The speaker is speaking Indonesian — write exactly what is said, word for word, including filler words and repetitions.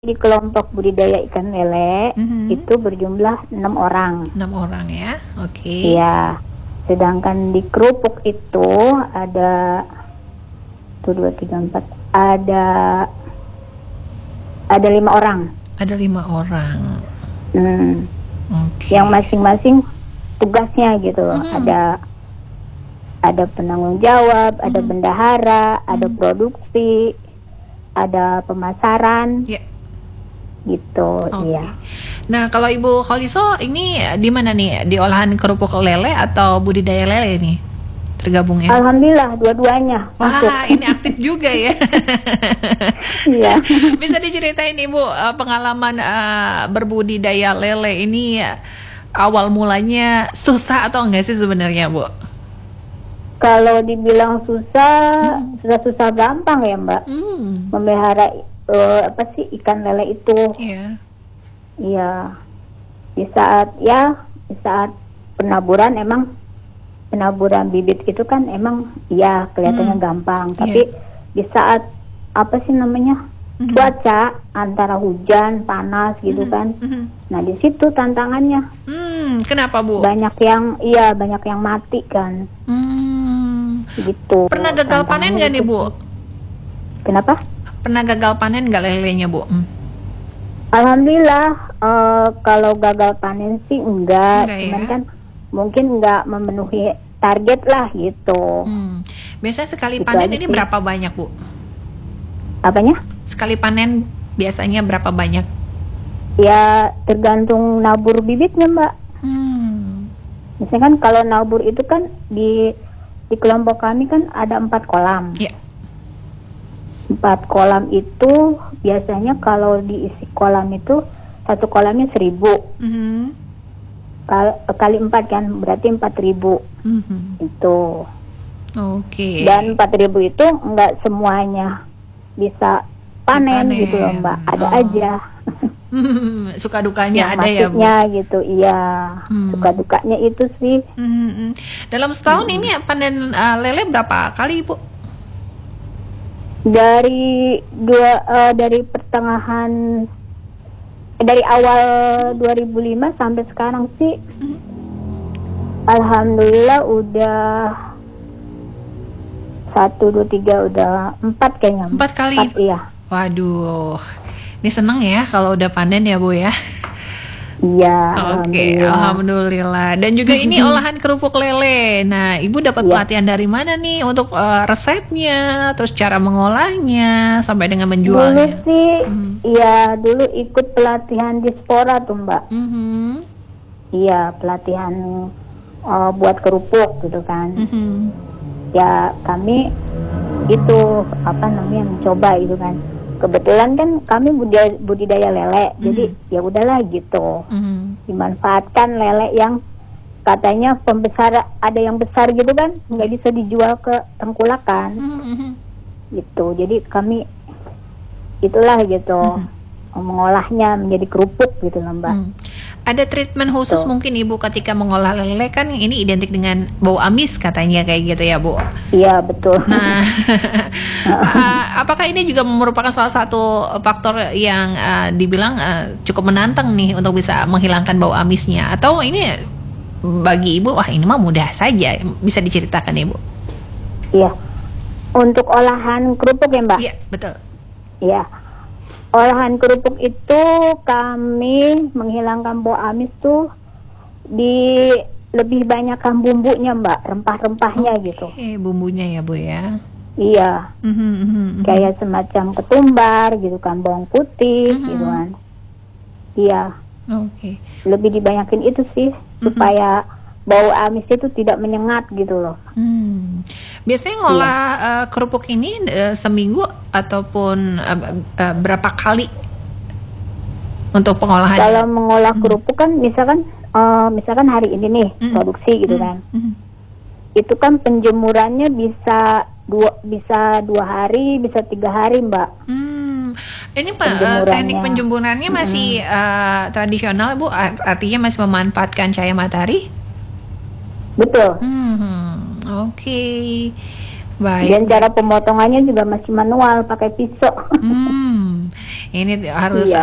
Di kelompok budidaya ikan lele Mhm. itu berjumlah enam orang. enam orang ya, oke. Iya. Sedangkan di kerupuk itu ada satu, dua, tiga, empat, ada ada lima orang. Ada lima orang. Hmm. Oke. Yang masing-masing tugasnya gitu loh. Mhm. Ada ada penanggung jawab, ada Mhm. bendahara, ada Mhm. produksi, ada pemasaran, Ya. gitu. Oke. Iya. Nah, kalau Ibu Kholiso ini di mana nih? Di olahan kerupuk lele atau budidaya lele nih? Tergabungnya? Alhamdulillah dua-duanya masuk. Wah, ini aktif juga ya. Iya. Bisa diceritain Ibu eh, pengalaman eh, berbudidaya lele ini eh, awal mulanya susah atau enggak sih sebenarnya, Bu? Kalau dibilang susah, Hmm. susah-susah gampang ya Mbak. Hmm. Memelihara eh, apa sih ikan lele itu. Iya. Iya. Di saat ya, di saat penaburan emang penaburan bibit itu kan emang ya kelihatannya Hmm. gampang. Iya. Tapi di saat apa sih namanya Mhm. cuaca antara hujan, panas gitu Mhm. kan. Mhm. Nah di situ tantangannya. Hmm, kenapa, Bu? Banyak yang iya banyak yang mati kan. Hmm. Gitu. Pernah gagal panen Tantangannya nggak nih, itu Bu? sih. Kenapa? Pernah gagal panen nggak lelenya, Bu? Hmm. Alhamdulillah eh, kalau gagal panen sih enggak, Enggak cuman ya? kan mungkin enggak memenuhi target lah gitu. Hmm. Biasanya sekali Gitu panen aja ini sih. berapa banyak, Bu? Apanya? Sekali panen biasanya berapa banyak? Ya tergantung nabur bibitnya Mbak. Hmm. Misalnya kan kalau nabur itu kan di di kelompok kami kan ada empat kolam. Ya. Empat kolam itu biasanya kalau diisi kolam itu satu kolamnya seribu. Mhm. Kal- kali empat kan berarti empat ribu Mhm. itu. Oke. Dan empat ribu itu enggak semuanya bisa panen, Dipanen. gitu loh Mbak. Ada Oh. aja. Hmm, suka dukanya Yang ada ya, Bu. masuknya gitu, iya. Hmm. Suka dukanya itu sih. Mhm. Dalam setahun Hmm. ini panen uh, lele berapa kali, Bu? Dari dua eh, dari pertengahan eh, dari awal dua ribu lima sampai sekarang sih Mhm. alhamdulillah udah satu dua tiga udah empat kayaknya. Empat kali. Empat, iya. Waduh. Ini seneng ya kalau udah panen ya, Bu ya. Iya, Oke, alhamdulillah. alhamdulillah. Dan juga ini olahan kerupuk lele. Nah, Ibu dapat Iya. pelatihan dari mana nih untuk eh, resepnya, terus cara mengolahnya sampai dengan Dulu menjualnya? sih, Hmm. iya dulu ikut pelatihan di Spora tuh Mbak. Mhm. Iya, pelatihan eh, buat kerupuk gitu kan. Mhm. Ya kami itu apa namanya mencoba gitu kan. Kebetulan kan kami budidaya, budidaya lele, jadi ya udahlah gitu. Mhm. Dimanfaatkan lele yang katanya pembesar ada yang besar gitu kan, nggak bisa dijual ke tengkulakan Mhm. gitu. Jadi kami itulah gitu mengolahnya menjadi kerupuk gitu loh Mbak. Hmm. Ada treatment khusus Betul. mungkin Ibu ketika mengolah lele, kan ini identik dengan bau amis katanya kayak gitu ya, Bu. Iya betul. Nah, uh, apakah ini juga merupakan salah satu faktor yang uh, dibilang uh, cukup menantang nih untuk bisa menghilangkan bau amisnya? Atau ini bagi Ibu, wah ini mah mudah saja, bisa diceritakan Ibu? Iya. Untuk olahan kerupuk ya Mbak. Iya, betul. Iya. Olahan kerupuk itu kami menghilangkan bau amis tuh di lebih banyakkan bumbunya Mbak, rempah-rempahnya gitu. Oke, bumbunya ya, Bu ya. Iya, Mhm, mhm, mhm. kayak semacam ketumbar gitu kan, bawang putih Mhm. gitu kan. Iya, Oke. lebih dibanyakin itu sih supaya bau amis itu tidak menyengat gitu loh. Hmm. Biasanya ngolah uh, kerupuk ini uh, seminggu ataupun uh, uh, berapa kali untuk pengolahan? Kalau mengolah kerupuk kan misalkan eh, misalkan hari ini nih Mm. produksi gitu Hmm, kan. hmm. Itu kan penjemurannya bisa dua bisa dua hari, bisa tiga hari Mbak. Hmm. Ini pe- uh, Penjemurannya. teknik penjemurannya masih uh, tradisional, Bu, Art- artinya masih memanfaatkan cahaya matahari? Betul. Hmm. Oke. Baik. Dan cara pemotongannya juga masih manual pakai pisau. Hmm, ini harus Iya.